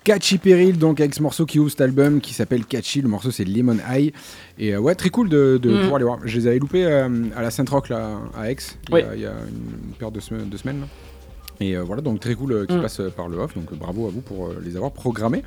Catchy Peril, donc avec ce morceau qui ouvre cet album qui s'appelle Catchy. Le morceau c'est Lemon Eye. Et ouais, très cool de pouvoir les voir. Je les avais loupés à la Saint-Roch là, à Aix il y a une paire de semaines. Là. Et voilà, donc très cool qu'ils passent par le off. Donc bravo à vous pour les avoir programmés.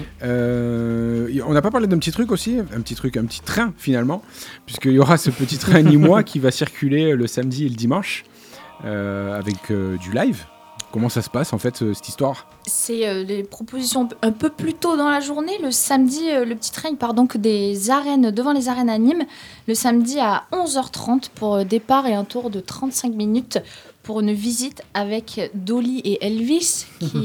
On n'a pas parlé d'un petit truc aussi, un petit train finalement, puisqu'il y aura ce petit train Nîmois qui va circuler le samedi et le dimanche avec du live. Comment ça se passe en fait cette histoire ? C'est des propositions un peu plus tôt dans la journée. Le samedi, le petit train il part donc des arènes, devant les arènes à Nîmes. Le samedi à 11h30 pour départ et un tour de 35 minutes pour une visite avec Dolly et Elvis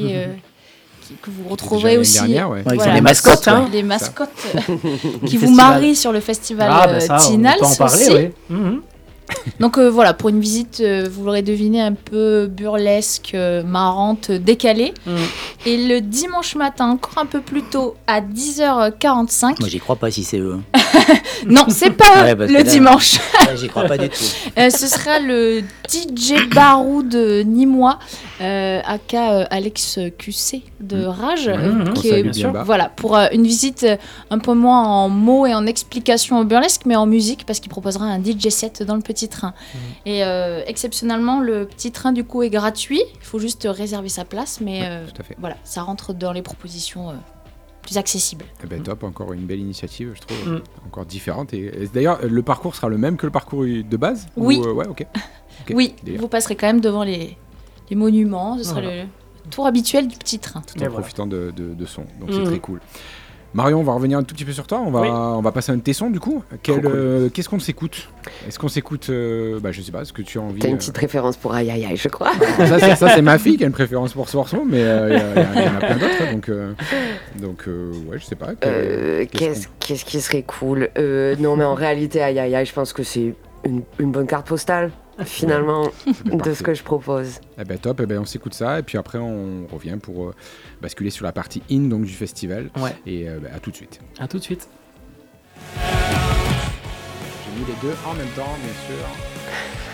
que vous retrouverez aussi. Dernière, ouais. Voilà, les mascottes. Les mascottes qui vous marient sur le festival Tinal. On peut en parler, oui. Donc voilà, pour une visite, vous l'aurez deviné, un peu burlesque, marrante, décalée. Et le dimanche matin, encore un peu plus tôt, à 10h45. Moi, j'y crois pas si c'est eux. Non, c'est pas le dimanche. J'y crois pas du tout. Ce sera le DJ Baroud Nîmois, aka Alex QC de Rage. Qui est, bien voilà, pour une visite un peu moins en mots et en explications au burlesque, mais en musique, parce qu'il proposera un DJ set dans le petit train. Et exceptionnellement, le petit train du coup est gratuit. Il faut juste réserver sa place, mais voilà, ça rentre dans les propositions plus accessibles. Eh ben, top, encore une belle initiative, je trouve, encore différente. Et d'ailleurs, le parcours sera le même que le parcours de base ? Oui. Ouais, ok. Oui, vous passerez quand même devant les monuments. Ce sera le tour habituel du petit train. Tout en profitant de son. Donc c'est très cool. Marion, on va revenir un tout petit peu sur toi. On va passer à un tesson du coup. Qu'est-ce qu'on s'écoute ? Est-ce qu'on s'écoute je sais pas, est-ce que tu as envie. T'as une petite préférence pour Aïe Aïe Aïe, je crois. Ça c'est ma fille qui a une préférence pour ce morceau, mais il y en a plein d'autres. Donc ouais, je sais pas. Qu'est-ce qui serait cool Non, mais en réalité, Aïe Aïe Aïe, je pense que c'est une bonne carte postale. Finalement, de ce que je propose. Eh ben top, on s'écoute ça et puis après on revient pour basculer sur la partie in donc du festival. Ouais. Et à tout de suite. À tout de suite. J'ai mis les deux en même temps, bien sûr.